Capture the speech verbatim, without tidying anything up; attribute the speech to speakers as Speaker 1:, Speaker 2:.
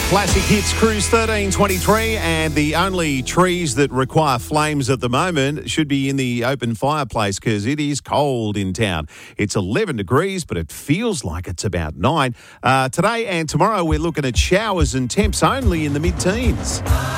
Speaker 1: Classic Hits Cruise thirteen twenty-three, and the only trees that require flames at the moment should be in the open fireplace because it is cold in town. It's eleven degrees, but it feels like it's about nine. Uh, today and tomorrow we're looking at showers and temps only in the mid-teens.